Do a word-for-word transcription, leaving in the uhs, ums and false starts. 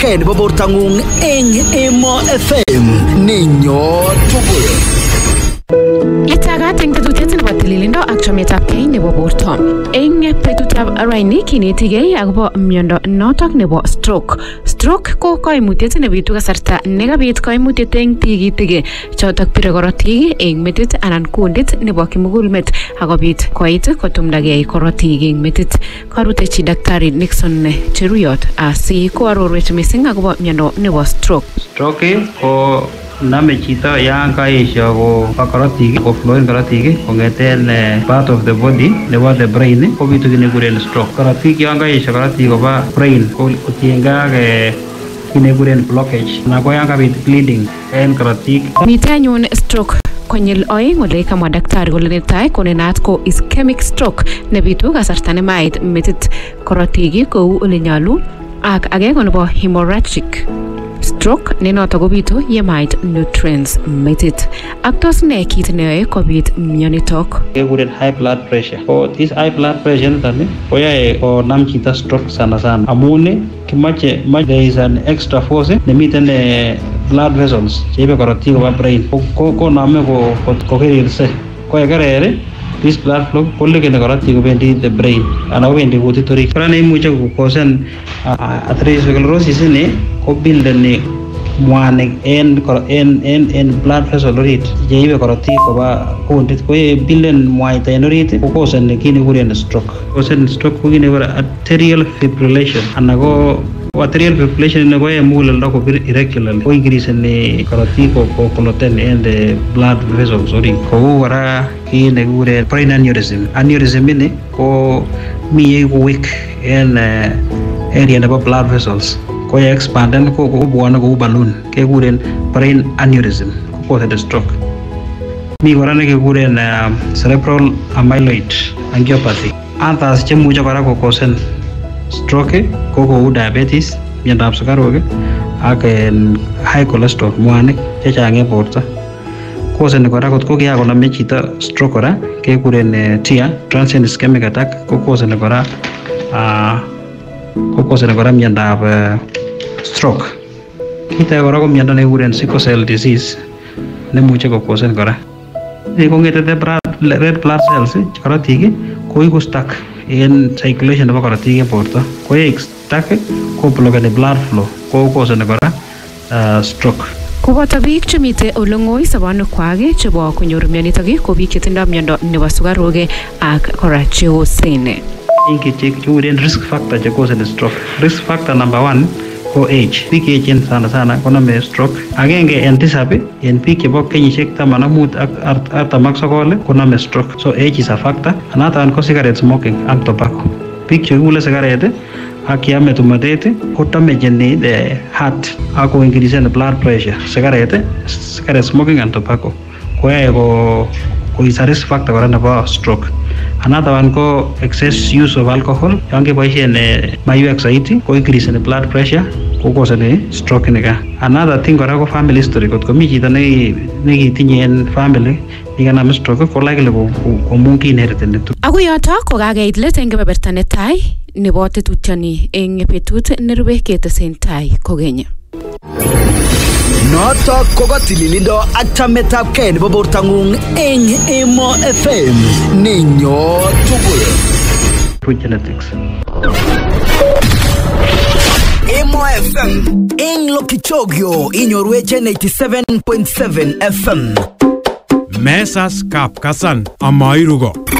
chametabgei nebo bortang'ung eng Emo F M nenyo tugul. Itagat eng tetutiet nebo tililindo ak chametabgei nebo borto. Eng betutab raini kinetigei akobo miondo notok nebo stroke. Stroke ko koimutiet nebitu kasarta nekabit koimutiet eng tigitik chotok pire korotik eng metit anan kundit nebo kimugulmet akobit koit kotumdagei korotik eng metit. Karutechi Daktari Nixon Cheruyot asi koarorwech mising akobo miondo nebo stroke. Stroke ko name chito yan kaesho ko korotik ko flow korotik kongeten part of the body nebo the brain ko bitu kinekuren stroke. Korotik yan kaesho korotik koba brain ko tiengei kinekuren blockage na ko yan kabit bleeding en korotik. Mite anyun stroke konyil oeng ole kamwa daktari kole netai ko nenat ko ischemic stroke nebitu kasarta nemait metit korotik kou ole nyalu ak age ko nebo hemorrhagic stroke ne noto kobitu yemait nutrients metit. Ak tos ne kit neyoe kobit mionitok? Kekuren high blood pressure. Ko this high blood pressure niton koyoe konam chito stroke sana sana amun kimache there is an extra force nemiten blood vessels cheibe korotik koba brain ko koname ko kokerirse ko yekerer this blood flow kolegeni korotik kobendi the brain anan kobendi kutit orit. Kora neimuche kokosen atherosclerosis ni ko buildeni mwanik en en en en blood vessel orit cheibe korotik koba kundit ko ye builden mwaita en orit kokosen kit nekikuren stroke. Kosen stroke ko kit nekikuren arterial fibrillation anan ko arterial fibrillation ne koyoe muguleldo kobir irregularly ko increase ni korotik ko cloten en the blood vessels orit. Kou kora kit nekikuren brain aneurysm. Aneurysm ini ko mi weak en area nebo blood vessels ko ye expanden ko kobwone kou balloon kekuren brain aneurysm ko cause stroke. Mi kora nekekuren cerebral amyloid angiopathy. Others chemuche kora kokosen stroke ko kou diabetes, miondab sukaruk ak high cholesterol mwanik chechang en borto. Koseni kora kot ko kiakoname chito stroke kora kekuren T I A, transient ischemic attack ko koseni kora ko koseni kora miondab stroke. Kit age kora ko miondo nekikuren sickle cell disease nemuche kokosen kora. Kongete red blood cells korotik koiku stuck en circulation nebo korotik en borto ko ye stuck ko blockeni blood flow ko koseni kora stroke. Koboto biik chemite ole ng'oi sobonwekwak chebo konyor mionitok ko biik chetindoi miondo nebo sukaruk ak kora cheosen. Inge chekuren risk factor chekoseni stroke. Risk factor number one ko age. Biik echen sana sana konome stroke. Agenge en tisab en biik chebo kenyisiek taman ak mut ak artam ak sokol konome stroke. So age is a factor. Another ko cigarette smoking ak tobacco. Biik chekule cigarette ak kiame tumotet ko damageni the heart ak ko increase the blood pressure. Cigarette, cigarette smoking and tobacco koyoe ko ko is a risk factor kora nebo stroke. Another one ko excess use of alcohol. Yan keboisien maiwek saiti ko increase the blood pressure ko koseni stroke nika. Another thing kora ko family history. Kot komi chito nekitinye en family nikanam stroke ko likely komun kiinheriteni. Ako yoto ko kakeit let eng kebeberta netai nebo tetutioni eng betut nerube ketesen tai kokeny. Notok ko katililindo ak chametabgei nebo bortang'ung eng Emo F M nenyo tugul. Food genetics. Emo F M eng Lokichogyo inyorweche eighty-seven point seven F M. Mesas Kapkasan Amairugo.